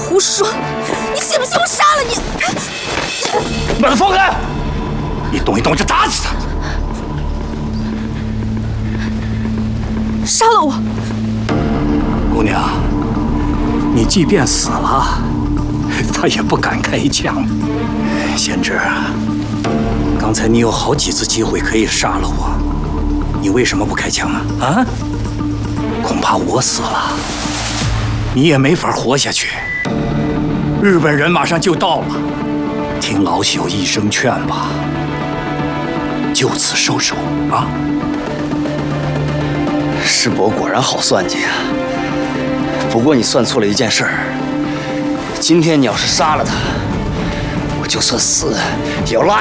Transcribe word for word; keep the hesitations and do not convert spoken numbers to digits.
胡说！你信不信我杀了你？ 把他放开！你动一动我就打死他！ 杀了我！ 姑娘，你即便死了，他也不敢开枪。贤侄，刚才你有好几次机会可以杀了我，你为什么不开枪啊？啊？恐怕我死了，你也没法活下去。日本人马上就到了，听老朽一声劝吧，就此收手啊！ 师伯果然好算计啊！不过你算错了一件事儿，今天你要是杀了他，我就算死也要拉。